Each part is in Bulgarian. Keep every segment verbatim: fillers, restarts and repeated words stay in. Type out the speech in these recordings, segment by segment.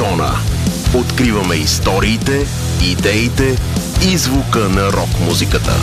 Зона. Откриваме историите, идеите и звука на рок-музиката.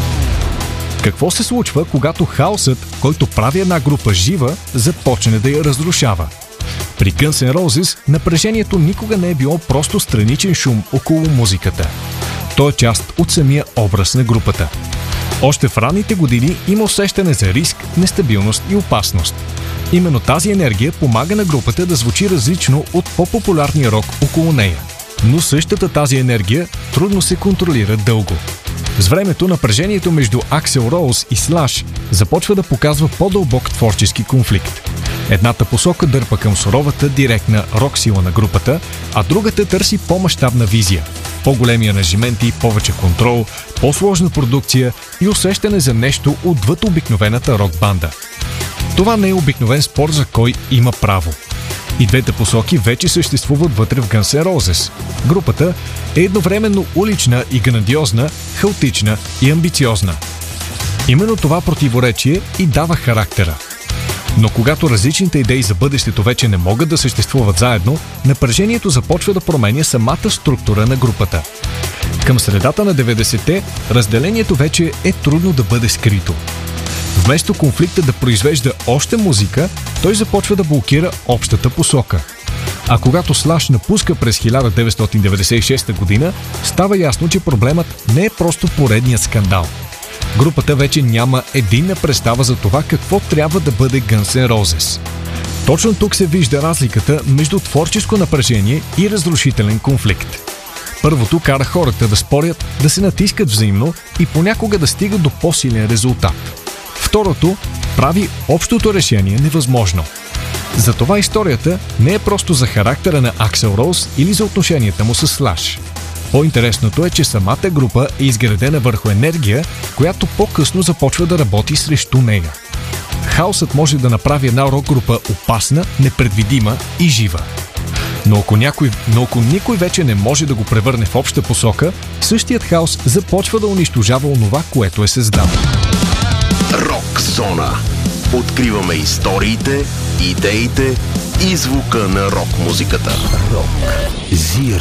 Какво се случва, когато хаосът, който прави една група жива, започне да я разрушава? При Guns N' Roses напрежението никога не е било просто страничен шум около музиката. То е част от самия образ на групата. Още в ранните години има усещане за риск, нестабилност и опасност. Именно тази енергия помага на групата да звучи различно от по-популярния рок около нея. Но същата тази енергия трудно се контролира дълго. С времето напрежението между Аксел Роуз и Слаш започва да показва по-дълбок творчески конфликт. Едната посока дърпа към суровата, директна рок-сила на групата, а другата търси по-мащабна визия. По-големи ангажименти, повече контрол, по-сложна продукция и усещане за нещо отвъд обикновената рок-банда. Това не е обикновен спор за кой има право. И двете посоки вече съществуват вътре в Guns N' Roses. Групата е едновременно улична и грандиозна, хаотична и амбициозна. Именно това противоречие и дава характера. Но когато различните идеи за бъдещето вече не могат да съществуват заедно, напрежението започва да променя самата структура на групата. Към средата на деветдесетте разделението вече е трудно да бъде скрито. Вместо конфликта да произвежда още музика, той започва да блокира общата посока. А когато Слаш напуска през хиляда деветстотин деветдесет и шеста година, става ясно, че проблемът не е просто поредният скандал. Групата вече няма единна представа за това какво трябва да бъде Guns N' Roses. Точно тук се вижда разликата между творческо напрежение и разрушителен конфликт. Първото кара хората да спорят, да се натискат взаимно и понякога да стигат до по-силен резултат. Второто прави общото решение невъзможно. Затова историята не е просто за характера на Аксел Роуз или за отношенията му с Слаш. По-интересното е, че самата група е изградена върху енергия, която по-късно започва да работи срещу нея. Хаосът може да направи една рок-група опасна, непредвидима и жива. Но ако, някой, но ако никой вече не може да го превърне в обща посока, същият хаос започва да унищожава онова, което е създал. Рок Зона. Откриваме историите, идеите и звука на рок-музиката. Рок. Зир.